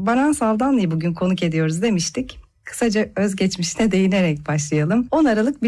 Baran Saldanlı'yı bugün konuk ediyoruz demiştik. Kısaca özgeçmişine değinerek başlayalım. 10 Aralık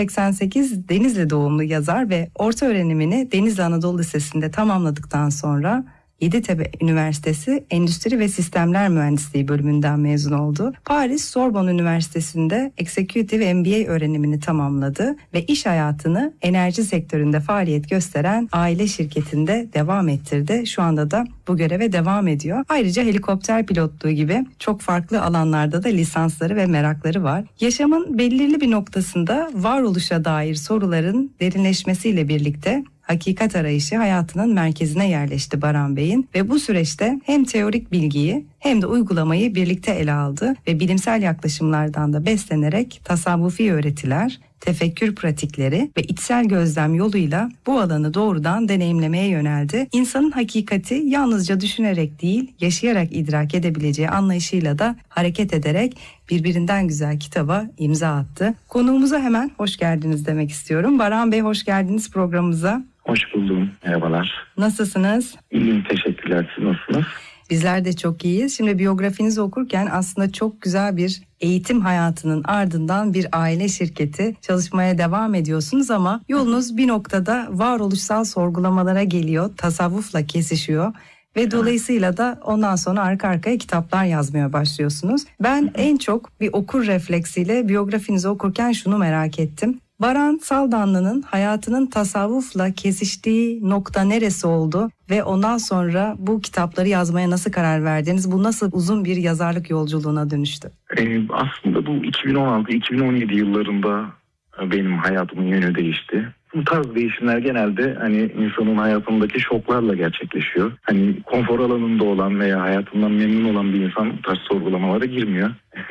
1988 Denizli doğumlu yazar ve orta öğrenimini Denizli Anadolu Lisesi'nde tamamladıktan sonra Yeditepe Üniversitesi Endüstri ve Sistemler Mühendisliği bölümünden mezun oldu. Paris Sorbonne Üniversitesi'nde Executive MBA öğrenimini tamamladı ve iş hayatını enerji sektöründe faaliyet gösteren aile şirketinde devam ettirdi. Şu anda da bu göreve devam ediyor. Ayrıca helikopter pilotluğu gibi çok farklı alanlarda da lisansları ve merakları var. Yaşamın belirli bir noktasında varoluşa dair soruların derinleşmesiyle birlikte hakikat arayışı hayatının merkezine yerleşti Baran Bey'in ve bu süreçte hem teorik bilgiyi hem de uygulamayı birlikte ele aldı ve bilimsel yaklaşımlardan da beslenerek tasavvufi öğretiler, tefekkür pratikleri ve içsel gözlem yoluyla bu alanı doğrudan deneyimlemeye yöneldi. İnsanın hakikati yalnızca düşünerek değil, yaşayarak idrak edebileceği anlayışıyla da hareket ederek birbirinden güzel kitaba imza attı. Konuğumuza hemen hoş geldiniz demek istiyorum. Baran Bey, hoş geldiniz programımıza. Hoş buldum. Merhabalar. Nasılsınız? İyiyim, teşekkürler. Siz nasılsınız? Bizler de çok iyiyiz. Şimdi biyografinizi okurken aslında çok güzel bir eğitim hayatının ardından bir aile şirketi çalışmaya devam ediyorsunuz ama yolunuz bir noktada varoluşsal sorgulamalara geliyor, tasavvufla kesişiyor. Ve dolayısıyla da ondan sonra arka arkaya kitaplar yazmaya başlıyorsunuz. Ben en çok bir okur refleksiyle biyografinizi okurken şunu merak ettim. Baran Saldanlı'nın hayatının tasavvufla kesiştiği nokta neresi oldu ve ondan sonra bu kitapları yazmaya nasıl karar verdiniz? Bu nasıl uzun bir yazarlık yolculuğuna dönüştü? Aslında bu 2016-2017 yıllarında benim hayatımın yönü değişti. Bu tarz değişimler genelde insanın hayatındaki şoklarla gerçekleşiyor. Konfor alanında olan veya hayatından memnun olan bir insan bu tarz sorgulamalara girmiyor.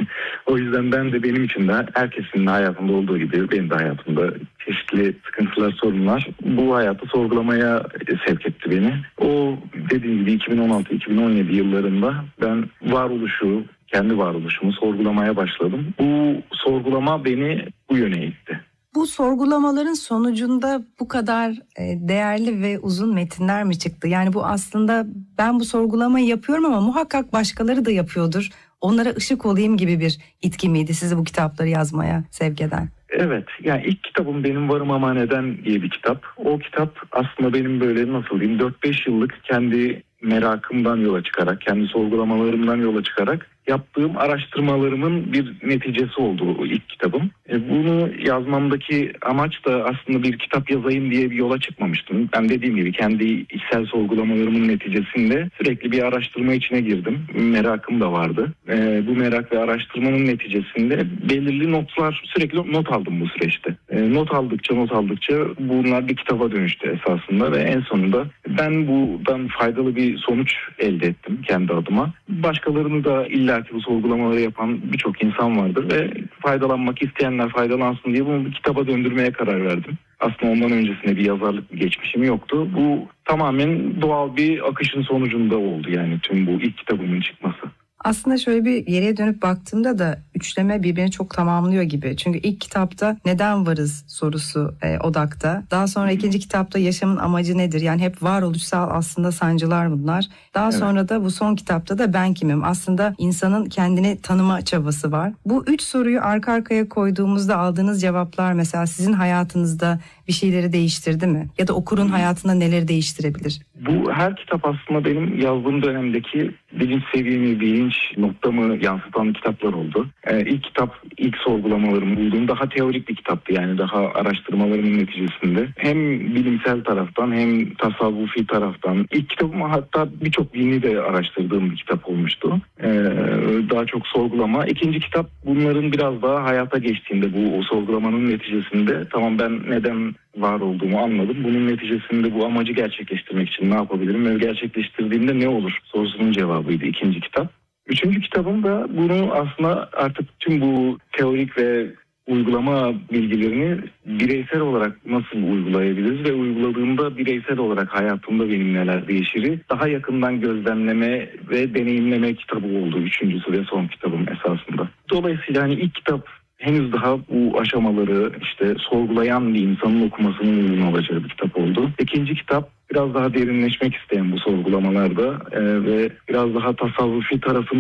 O yüzden benim için de herkesin de hayatında olduğu gibi benim de hayatımda çeşitli sıkıntılar, sorunlar bu hayatı sorgulamaya sevk etti beni. O dediğim gibi 2016-2017 yıllarında ben kendi varoluşumu sorgulamaya başladım. Bu sorgulama beni bu yöne itti. Bu sorgulamaların sonucunda bu kadar değerli ve uzun metinler mi çıktı? Yani bu aslında ben bu sorgulamayı yapıyorum ama muhakkak başkaları da yapıyordur. Onlara ışık olayım gibi bir itki miydi sizi bu kitapları yazmaya sevk eden? Evet, yani ilk kitabım benim Varım Ama Neden diye bir kitap. O kitap aslında benim böyle 4-5 yıllık kendi merakımdan yola çıkarak, kendi sorgulamalarımdan yola çıkarak yaptığım araştırmalarımın bir neticesi oldu o ilk kitabım. Bunu yazmamdaki amaç da aslında bir kitap yazayım diye bir yola çıkmamıştım. Ben dediğim gibi kendi içsel sorgulamalarımın neticesinde sürekli bir araştırma içine girdim. Merakım da vardı. Bu merak ve araştırmanın neticesinde belirli notlar, sürekli not aldım bu süreçte. Not aldıkça bunlar bir kitaba dönüştü esasında ve en sonunda ben buradan faydalı bir sonuç elde ettim kendi adıma. Başkalarını da illaki bu sorgulamaları yapan birçok insan vardır ve faydalanmak isteyenler faydalansın diye bunu bir kitaba döndürmeye karar verdim. Aslında ondan öncesinde bir yazarlık geçmişim yoktu. Bu tamamen doğal bir akışın sonucunda oldu yani tüm bu ilk kitabımın çıkması. Aslında şöyle bir geriye dönüp baktığımda da üçleme birbirini çok tamamlıyor gibi. Çünkü ilk kitapta neden varız sorusu odakta. Daha sonra ikinci kitapta yaşamın amacı nedir? Yani hep varoluşsal aslında sancılar bunlar. Daha sonra da bu son kitapta da ben kimim? Aslında insanın kendini tanıma çabası var. Bu üç soruyu arka arkaya koyduğumuzda aldığınız cevaplar mesela sizin hayatınızda bir şeyleri değiştirdi mi? Ya da okurun hayatında neleri değiştirebilir? Bu her kitap aslında benim yazdığım dönemdeki bilinç seviyemi, bilinç noktamı yansıtan kitaplar oldu. İlk kitap, ilk sorgulamalarımı bulduğum daha teorik bir kitaptı. Yani daha araştırmalarımın neticesinde. Hem bilimsel taraftan hem tasavvufi taraftan. İlk kitabım hatta birçok dini de araştırdığım bir kitap olmuştu. Daha çok sorgulama. İkinci kitap bunların biraz daha hayata geçtiğinde bu o sorgulamanın neticesinde tamam ben neden var olduğumu anladım. Bunun neticesinde bu amacı gerçekleştirmek için ne yapabilirim ve gerçekleştirdiğimde ne olur sorusunun cevabıydı ikinci kitap. Üçüncü kitabım da bunu aslında artık tüm bu teorik ve uygulama bilgilerini bireysel olarak nasıl uygulayabiliriz ve uyguladığımda bireysel olarak hayatımda benim neler değişir daha yakından gözlemleme ve deneyimleme kitabı oldu. Üçüncüsü ve son kitabım esasında. Dolayısıyla ilk kitap henüz daha bu aşamaları sorgulayan bir insanın okumasının uygun olacağı bir kitap oldu. İkinci kitap biraz daha derinleşmek isteyen bu sorgulamalarda ve biraz daha tasavvufi tarafın